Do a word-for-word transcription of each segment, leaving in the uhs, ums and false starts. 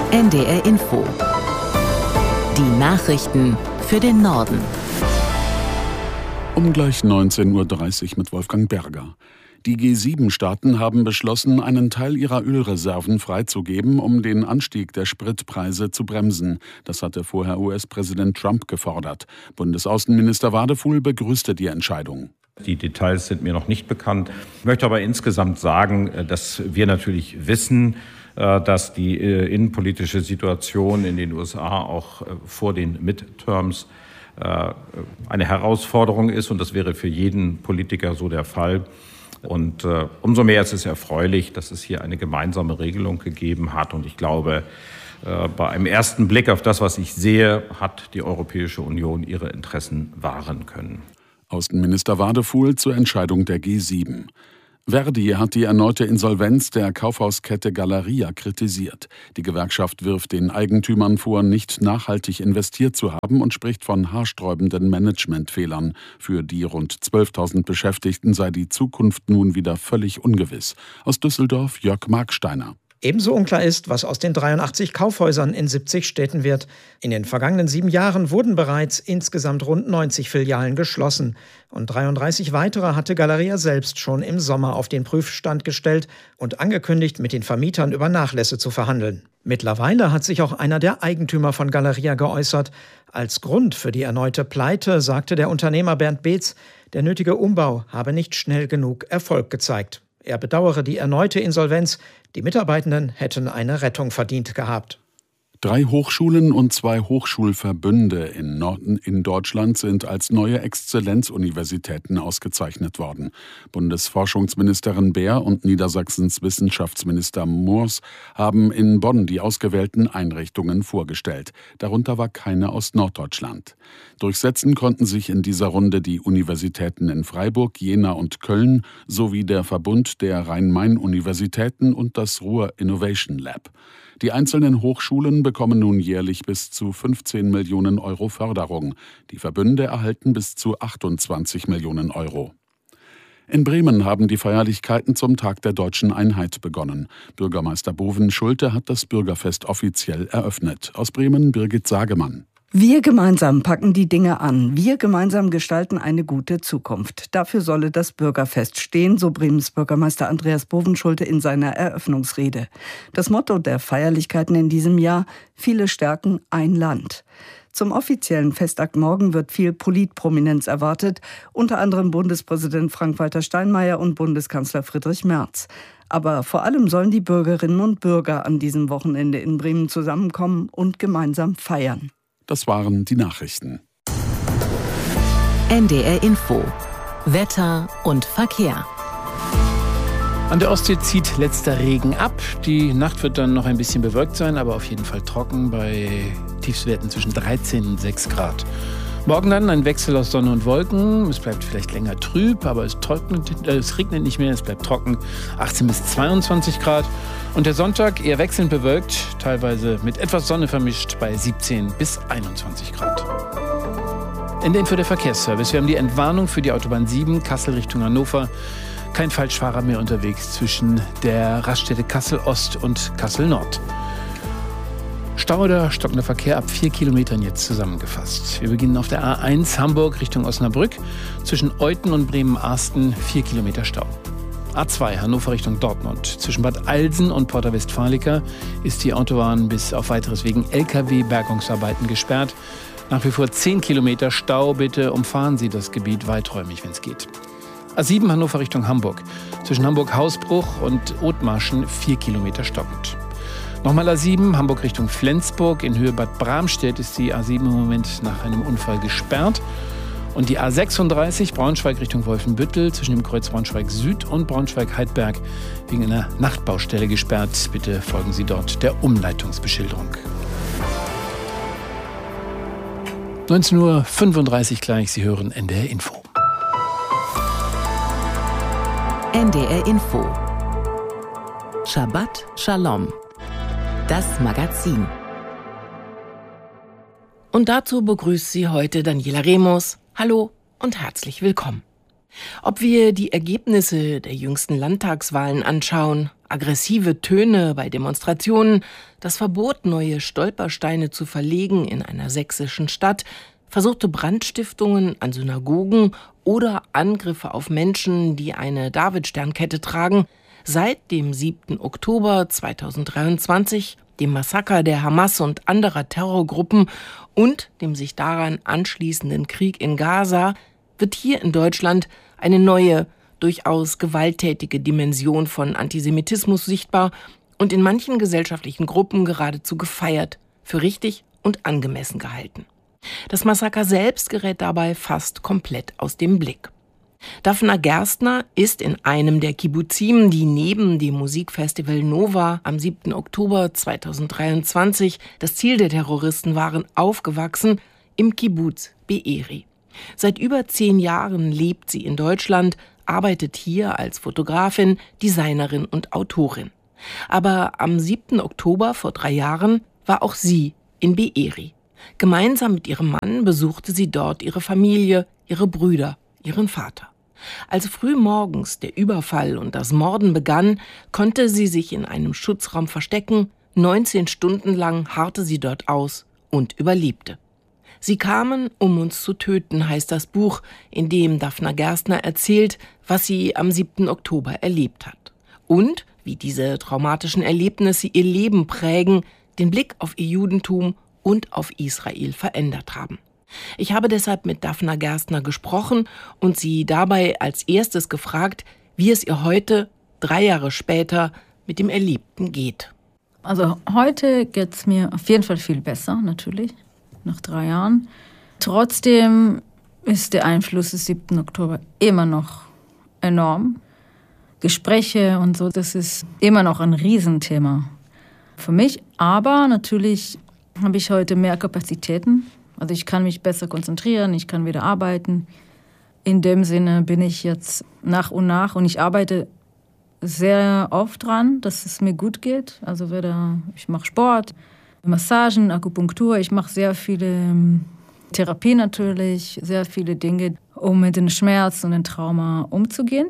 N D R Info. Die Nachrichten für den Norden. Um gleich neunzehn Uhr dreißig mit Wolfgang Berger. Die G sieben Staaten haben beschlossen, einen Teil ihrer Ölreserven freizugeben, um den Anstieg der Spritpreise zu bremsen. Das hatte vorher U S-Präsident Trump gefordert. Bundesaußenminister Wadefuhl begrüßte die Entscheidung. Die Details sind mir noch nicht bekannt. Ich möchte aber insgesamt sagen, dass wir natürlich wissen, dass die innenpolitische Situation in den U S A auch vor den Midterms eine Herausforderung ist. Und das wäre für jeden Politiker so der Fall. Und äh, umso mehr ist es erfreulich, dass es hier eine gemeinsame Regelung gegeben hat. Und ich glaube, äh, bei einem ersten Blick auf das, was ich sehe, hat die Europäische Union ihre Interessen wahren können. Außenminister Wadefuhl zur Entscheidung der G sieben. Verdi hat die erneute Insolvenz der Kaufhauskette Galeria kritisiert. Die Gewerkschaft wirft den Eigentümern vor, nicht nachhaltig investiert zu haben und spricht von haarsträubenden Managementfehlern. Für die rund zwölftausend Beschäftigten sei die Zukunft nun wieder völlig ungewiss. Aus Düsseldorf Jörg Marksteiner. Ebenso unklar ist, was aus den dreiundachtzig Kaufhäusern in siebzig Städten wird. In den vergangenen sieben Jahren wurden bereits insgesamt rund neunzig Filialen geschlossen. Und dreiunddreißig weitere hatte Galeria selbst schon im Sommer auf den Prüfstand gestellt und angekündigt, mit den Vermietern über Nachlässe zu verhandeln. Mittlerweile hat sich auch einer der Eigentümer von Galeria geäußert. Als Grund für die erneute Pleite sagte der Unternehmer Bernd Beetz, der nötige Umbau habe nicht schnell genug Erfolg gezeigt. Er bedauere die erneute Insolvenz. Die Mitarbeitenden hätten eine Rettung verdient gehabt. Drei Hochschulen und zwei Hochschulverbünde in Norden in Deutschland sind als neue Exzellenzuniversitäten ausgezeichnet worden. Bundesforschungsministerin Baer und Niedersachsens Wissenschaftsminister Moors haben in Bonn die ausgewählten Einrichtungen vorgestellt. Darunter war keine aus Norddeutschland. Durchsetzen konnten sich in dieser Runde die Universitäten in Freiburg, Jena und Köln sowie der Verbund der Rhein-Main-Universitäten und das Ruhr Innovation Lab. Die einzelnen Hochschulen bekommen nun jährlich bis zu fünfzehn Millionen Euro Förderung. Die Verbünde erhalten bis zu achtundzwanzig Millionen Euro. In Bremen haben die Feierlichkeiten zum Tag der Deutschen Einheit begonnen. Bürgermeister Boven Schulte hat das Bürgerfest offiziell eröffnet. Aus Bremen Birgit Sagemann. Wir gemeinsam packen die Dinge an. Wir gemeinsam gestalten eine gute Zukunft. Dafür solle das Bürgerfest stehen, so Bremens Bürgermeister Andreas Bovenschulte in seiner Eröffnungsrede. Das Motto der Feierlichkeiten in diesem Jahr: Viele stärken ein Land. Zum offiziellen Festakt morgen wird viel Politprominenz erwartet, unter anderem Bundespräsident Frank-Walter Steinmeier und Bundeskanzler Friedrich Merz. Aber vor allem sollen die Bürgerinnen und Bürger an diesem Wochenende in Bremen zusammenkommen und gemeinsam feiern. Das waren die Nachrichten. N D R Info. Wetter und Verkehr. An der Ostsee zieht letzter Regen ab. Die Nacht wird dann noch ein bisschen bewölkt sein, aber auf jeden Fall trocken bei Tiefstwerten zwischen dreizehn und sechs Grad. Morgen dann ein Wechsel aus Sonne und Wolken. Es bleibt vielleicht länger trüb, aber es, trocknet, äh, es regnet nicht mehr, es bleibt trocken. achtzehn bis zweiundzwanzig Grad. Und der Sonntag eher wechselnd bewölkt, teilweise mit etwas Sonne vermischt bei siebzehn bis einundzwanzig Grad. In der Info der Verkehrsservice. Wir haben die Entwarnung für die Autobahn sieben, Kassel Richtung Hannover. Kein Falschfahrer mehr unterwegs zwischen der Raststätte Kassel Ost und Kassel Nord. Stau oder stockender Verkehr ab vier Kilometern jetzt zusammengefasst. Wir beginnen auf der A eins Hamburg Richtung Osnabrück. Zwischen Euthen und Bremen-Arsten vier Kilometer Stau. A zwei Hannover Richtung Dortmund. Zwischen Bad Alsen und Porta Westfalica ist die Autobahn bis auf weiteres wegen L K W-Bergungsarbeiten gesperrt. Nach wie vor zehn Kilometer Stau. Bitte umfahren Sie das Gebiet weiträumig, wenn es geht. A sieben Hannover Richtung Hamburg. Zwischen Hamburg-Hausbruch und Othmarschen vier Kilometer stockend. Nochmal A sieben, Hamburg Richtung Flensburg. In Höhe Bad Bramstedt ist die A sieben im Moment nach einem Unfall gesperrt. Und die A sechsunddreißig, Braunschweig Richtung Wolfenbüttel, zwischen dem Kreuz Braunschweig Süd und Braunschweig-Heidberg wegen einer Nachtbaustelle gesperrt. Bitte folgen Sie dort der Umleitungsbeschilderung. neunzehn Uhr fünfunddreißig gleich, Sie hören N D R Info. N D R Info. Shabbat Shalom. Das Magazin. Und dazu begrüßt Sie heute Daniela Remus. Hallo und herzlich willkommen. Ob wir die Ergebnisse der jüngsten Landtagswahlen anschauen, aggressive Töne bei Demonstrationen, das Verbot, neue Stolpersteine zu verlegen in einer sächsischen Stadt, versuchte Brandstiftungen an Synagogen oder Angriffe auf Menschen, die eine Davidsternkette tragen, seit dem siebten Oktober zweitausenddreiundzwanzig, dem Massaker der Hamas und anderer Terrorgruppen und dem sich daran anschließenden Krieg in Gaza, wird hier in Deutschland eine neue, durchaus gewalttätige Dimension von Antisemitismus sichtbar und in manchen gesellschaftlichen Gruppen geradezu gefeiert, für richtig und angemessen gehalten. Das Massaker selbst gerät dabei fast komplett aus dem Blick. Daphna Gerstner ist in einem der Kibbuzim, die neben dem Musikfestival Nova am siebten Oktober zweitausenddreiundzwanzig das Ziel der Terroristen waren, aufgewachsen, im Kibbuz Be'eri. Seit über zehn Jahren lebt sie in Deutschland, arbeitet hier als Fotografin, Designerin und Autorin. Aber am siebten Oktober vor drei Jahren war auch sie in Be'eri. Gemeinsam mit ihrem Mann besuchte sie dort ihre Familie, ihre Brüder, ihren Vater. Als frühmorgens der Überfall und das Morden begann, konnte sie sich in einem Schutzraum verstecken. neunzehn Stunden lang harrte sie dort aus und überlebte. Sie kamen, um uns zu töten, heißt das Buch, in dem Daphna Gerstner erzählt, was sie am siebten Oktober erlebt hat. Und wie diese traumatischen Erlebnisse ihr Leben prägen, den Blick auf ihr Judentum und auf Israel verändert haben. Ich habe deshalb mit Daphna Gerstner gesprochen und sie dabei als erstes gefragt, wie es ihr heute, drei Jahre später, mit dem Erlebten geht. Also heute geht es mir auf jeden Fall viel besser, natürlich, nach drei Jahren. Trotzdem ist der Einfluss des siebten Oktober immer noch enorm. Gespräche und so, das ist immer noch ein Riesenthema für mich. Aber natürlich habe ich heute mehr Kapazitäten. Also ich kann mich besser konzentrieren, ich kann wieder arbeiten. In dem Sinne bin ich jetzt nach und nach und ich arbeite sehr oft dran, dass es mir gut geht. Also wieder, ich mache Sport, Massagen, Akupunktur, ich mache sehr viele Therapie natürlich, sehr viele Dinge, um mit dem Schmerz und dem Trauma umzugehen.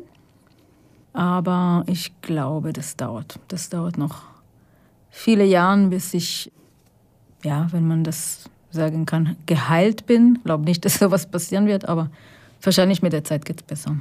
Aber ich glaube, das dauert. Das dauert noch viele Jahre, bis ich, ja, wenn man das sagen kann, geheilt bin. Ich glaube nicht, dass sowas passieren wird, aber wahrscheinlich mit der Zeit geht es besser.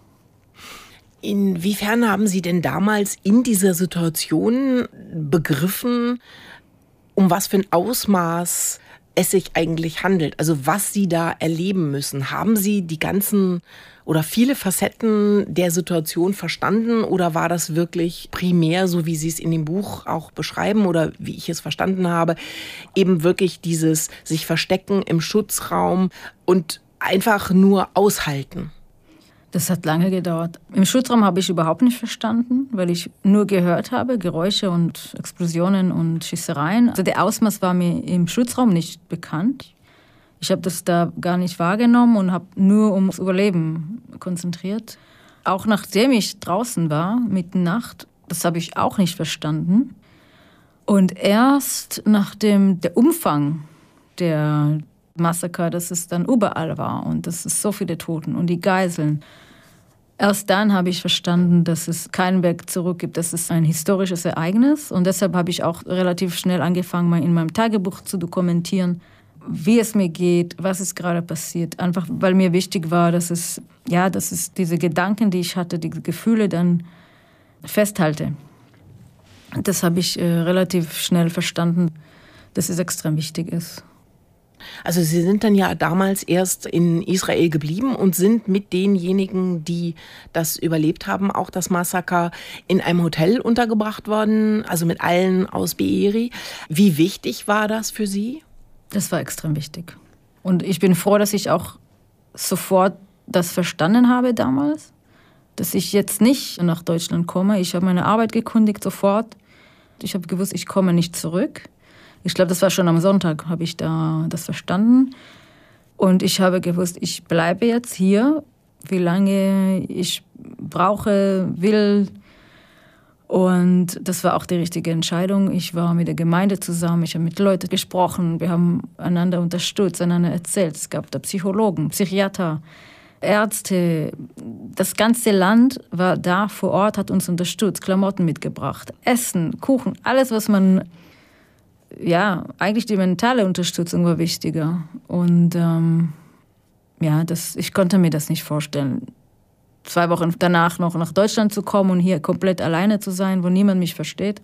Inwiefern haben Sie denn damals in dieser Situation begriffen, um was für ein Ausmaß es sich eigentlich handelt? Also was Sie da erleben müssen? Haben Sie die ganzen oder viele Facetten der Situation verstanden oder war das wirklich primär, so wie Sie es in dem Buch auch beschreiben oder wie ich es verstanden habe, eben wirklich dieses sich verstecken im Schutzraum und einfach nur aushalten? Das hat lange gedauert. Im Schutzraum habe ich überhaupt nicht verstanden, weil ich nur gehört habe, Geräusche und Explosionen und Schießereien. Also der Ausmaß war mir im Schutzraum nicht bekannt. Ich habe das da gar nicht wahrgenommen und habe nur ums Überleben konzentriert. Auch nachdem ich draußen war, mitten Nacht, das habe ich auch nicht verstanden. Und erst nachdem der Umfang der Massaker, dass es dann überall war und dass es so viele Toten und die Geiseln. Erst dann habe ich verstanden, dass es keinen Weg zurück gibt. Das ist ein historisches Ereignis und deshalb habe ich auch relativ schnell angefangen, mal in meinem Tagebuch zu dokumentieren, wie es mir geht, was ist gerade passiert. Einfach, weil mir wichtig war, dass es, ja, dass es diese Gedanken, die ich hatte, die Gefühle dann festhalte. Das habe ich äh, relativ schnell verstanden, dass es extrem wichtig ist. Also Sie sind dann ja damals erst in Israel geblieben und sind mit denjenigen, die das überlebt haben, auch das Massaker, in einem Hotel untergebracht worden, also mit allen aus Be'eri. Wie wichtig war das für Sie? Das war extrem wichtig. Und ich bin froh, dass ich auch sofort das verstanden habe damals, dass ich jetzt nicht nach Deutschland komme. Ich habe meine Arbeit gekündigt sofort. Ich habe gewusst, ich komme nicht zurück. Ich glaube, das war schon am Sonntag, habe ich da das verstanden. Und ich habe gewusst, ich bleibe jetzt hier, wie lange ich brauche, will. Und das war auch die richtige Entscheidung. Ich war mit der Gemeinde zusammen, ich habe mit Leuten gesprochen, wir haben einander unterstützt, einander erzählt. Es gab da Psychologen, Psychiater, Ärzte, das ganze Land war da vor Ort, hat uns unterstützt, Klamotten mitgebracht, Essen, Kuchen, alles, was man, ja, eigentlich die mentale Unterstützung war wichtiger. Und ähm, ja, das, ich konnte mir das nicht vorstellen, zwei Wochen danach noch nach Deutschland zu kommen und hier komplett alleine zu sein, wo niemand mich versteht.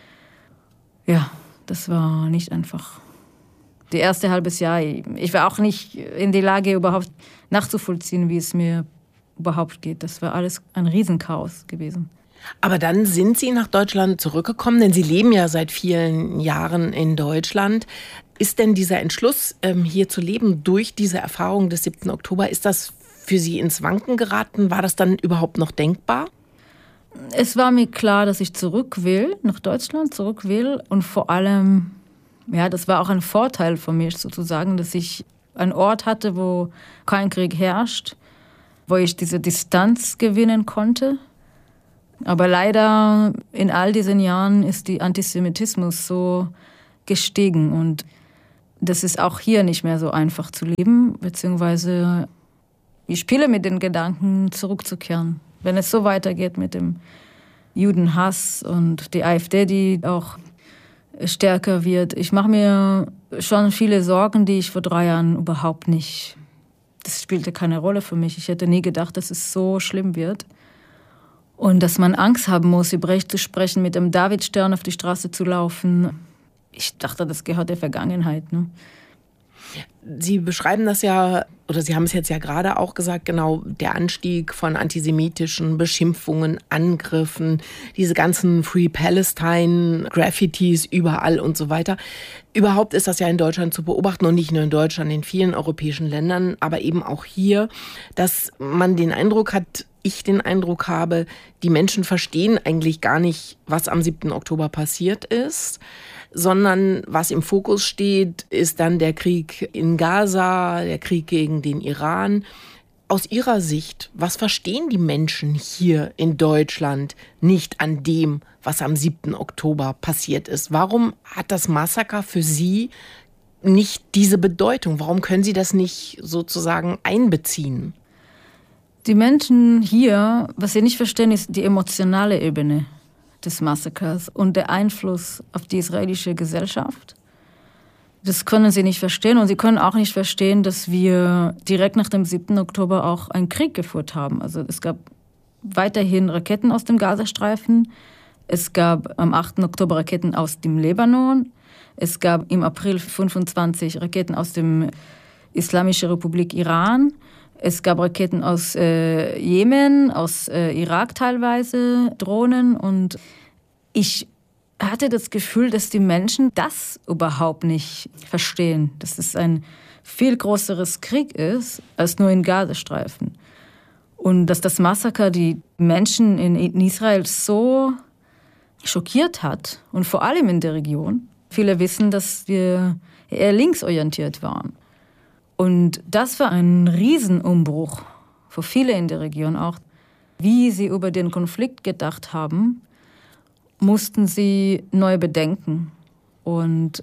Ja, das war nicht einfach. Die erste halbes Jahr, ich war auch nicht in der Lage, überhaupt nachzuvollziehen, wie es mir überhaupt geht. Das war alles ein Riesenchaos gewesen. Aber dann sind Sie nach Deutschland zurückgekommen, denn Sie leben ja seit vielen Jahren in Deutschland. Ist denn dieser Entschluss, hier zu leben, durch diese Erfahrung des siebten Oktober, ist das für Sie ins Wanken geraten? War das dann überhaupt noch denkbar? Es war mir klar, dass ich zurück will, nach Deutschland zurück will. Und vor allem, ja, das war auch ein Vorteil von mir sozusagen, dass ich einen Ort hatte, wo kein Krieg herrscht, wo ich diese Distanz gewinnen konnte. Aber leider in all diesen Jahren ist der Antisemitismus so gestiegen und das ist auch hier nicht mehr so einfach zu leben, beziehungsweise ich spiele mit den Gedanken, zurückzukehren. Wenn es so weitergeht mit dem Judenhass und die AfD, die auch stärker wird. Ich mache mir schon viele Sorgen, die ich vor drei Jahren überhaupt nicht, das spielte keine Rolle für mich. Ich hätte nie gedacht, dass es so schlimm wird. Und dass man Angst haben muss, über Recht zu sprechen, mit dem Davidstern auf die Straße zu laufen. Ich dachte, das gehört der Vergangenheit, ne? Sie beschreiben das ja, oder Sie haben es jetzt ja gerade auch gesagt, genau, der Anstieg von antisemitischen Beschimpfungen, Angriffen, diese ganzen Free Palestine, Graffitis überall und so weiter. Überhaupt ist das ja in Deutschland zu beobachten und nicht nur in Deutschland, in vielen europäischen Ländern, aber eben auch hier, dass man den Eindruck hat, ich den Eindruck habe, die Menschen verstehen eigentlich gar nicht, was am siebten Oktober passiert ist, sondern was im Fokus steht, ist dann der Krieg in Gaza, der Krieg gegen den Iran. Aus Ihrer Sicht, was verstehen die Menschen hier in Deutschland nicht an dem, was am siebten Oktober passiert ist? Warum hat das Massaker für Sie nicht diese Bedeutung? Warum können Sie das nicht sozusagen einbeziehen? Die Menschen hier, was sie nicht verstehen, ist die emotionale Ebene des Massakers und der Einfluss auf die israelische Gesellschaft. Das können sie nicht verstehen und sie können auch nicht verstehen, dass wir direkt nach dem siebten Oktober auch einen Krieg geführt haben. Also es gab weiterhin Raketen aus dem Gazastreifen, es gab am achten Oktober Raketen aus dem Libanon, es gab im April fünfundzwanzig Raketen aus der Islamischen Republik Iran, es gab Raketen aus äh, Jemen, aus äh, Irak teilweise, Drohnen. Und ich hatte das Gefühl, dass die Menschen das überhaupt nicht verstehen. Dass es ein viel größeres Krieg ist, als nur in Gazastreifen. Und dass das Massaker die Menschen in, in Israel so schockiert hat. Und vor allem in der Region. Viele wissen, dass wir eher linksorientiert waren. Und das war ein Riesenumbruch für viele in der Region auch. Wie sie über den Konflikt gedacht haben, mussten sie neu bedenken. Und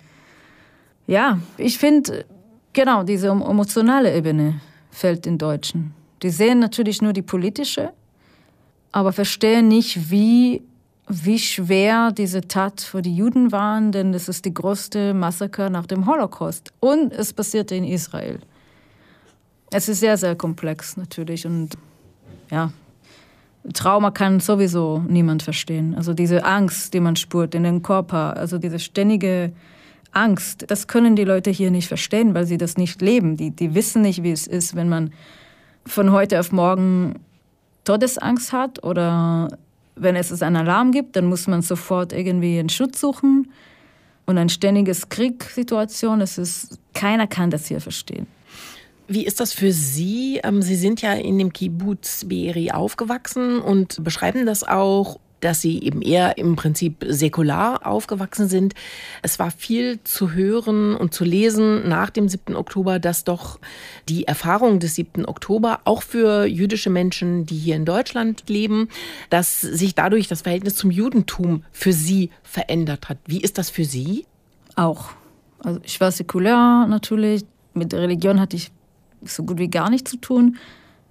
ja, ich finde, genau, diese emotionale Ebene fällt den Deutschen. Die sehen natürlich nur die politische, aber verstehen nicht, wie, wie schwer diese Tat für die Juden war, denn das ist die größte Massaker nach dem Holocaust. Und es passierte in Israel. Es ist sehr, sehr komplex natürlich und ja, Trauma kann sowieso niemand verstehen. Also diese Angst, die man spürt in den Körper, also diese ständige Angst, das können die Leute hier nicht verstehen, weil sie das nicht leben. Die, die wissen nicht, wie es ist, wenn man von heute auf morgen Todesangst hat oder wenn es einen Alarm gibt, dann muss man sofort irgendwie einen Schutz suchen und eine ständige Kriegssituation. Es ist, keiner kann das hier verstehen. Wie ist das für Sie? Sie sind ja in dem Kibbuz Be'eri aufgewachsen und beschreiben das auch, dass Sie eben eher im Prinzip säkular aufgewachsen sind. Es war viel zu hören und zu lesen nach dem siebten Oktober, dass doch die Erfahrung des siebten Oktober auch für jüdische Menschen, die hier in Deutschland leben, dass sich dadurch das Verhältnis zum Judentum für Sie verändert hat. Wie ist das für Sie? Auch. Also ich war säkular natürlich. Mit der Religion hatte ich so gut wie gar nichts zu tun.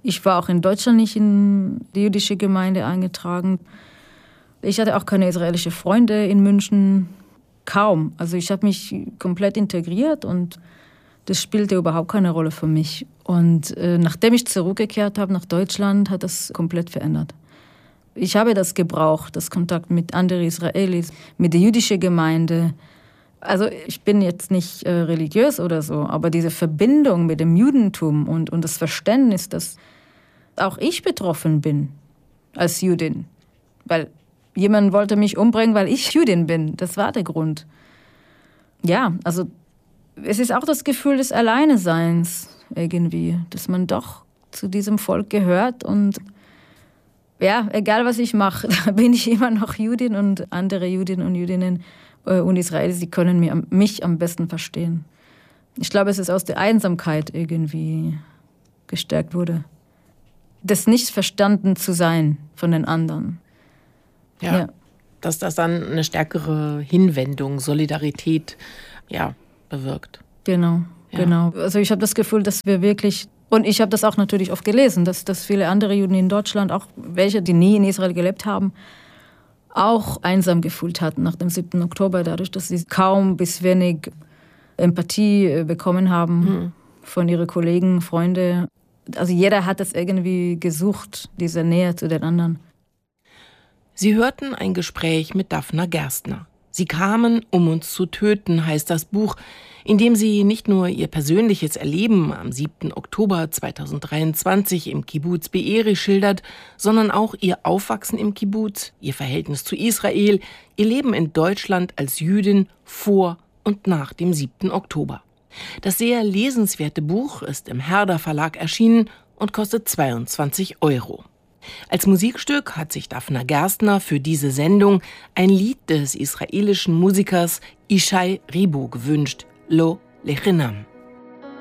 Ich war auch in Deutschland nicht in die jüdische Gemeinde eingetragen. Ich hatte auch keine israelischen Freunde in München, kaum. Also ich habe mich komplett integriert und das spielte überhaupt keine Rolle für mich. Und äh, nachdem ich zurückgekehrt habe nach Deutschland, hat das komplett verändert. Ich habe das gebraucht, das Kontakt mit anderen Israelis, mit der jüdischen Gemeinde. Also ich bin jetzt nicht äh, religiös oder so, aber diese Verbindung mit dem Judentum und, und das Verständnis, dass auch ich betroffen bin als Jüdin. Weil jemand wollte mich umbringen, weil ich Jüdin bin. Das war der Grund. Ja, also es ist auch das Gefühl des Alleineseins irgendwie, dass man doch zu diesem Volk gehört und ja, egal was ich mache, da bin ich immer noch Jüdin und andere Jüdinnen und Jüdinnen und Israelis, die können mich am besten verstehen. Ich glaube, es ist aus der Einsamkeit irgendwie gestärkt wurde. Das nicht verstanden zu sein von den anderen. Ja, ja. Dass das dann eine stärkere Hinwendung, Solidarität, ja, bewirkt. Genau, ja. genau. Also ich habe das Gefühl, dass wir wirklich, und ich habe das auch natürlich oft gelesen, dass, dass viele andere Juden in Deutschland, auch welche, die nie in Israel gelebt haben, auch einsam gefühlt hatten nach dem siebten Oktober, dadurch, dass sie kaum bis wenig Empathie bekommen haben mhm. von ihren Kollegen, Freunden. Also jeder hat es irgendwie gesucht, diese Nähe zu den anderen. Sie hörten ein Gespräch mit Daphna Gerstner. Sie kamen, um uns zu töten, heißt das Buch, in dem sie nicht nur ihr persönliches Erleben am siebten Oktober zweitausenddreiundzwanzig im Kibbuz Be'eri schildert, sondern auch ihr Aufwachsen im Kibbuz, ihr Verhältnis zu Israel, ihr Leben in Deutschland als Jüdin vor und nach dem siebten Oktober. Das sehr lesenswerte Buch ist im Herder Verlag erschienen und kostet zweiundzwanzig Euro. Als Musikstück hat sich Daphna Gerstner für diese Sendung ein Lied des israelischen Musikers Ishai Ribo gewünscht, Lo Lechinam.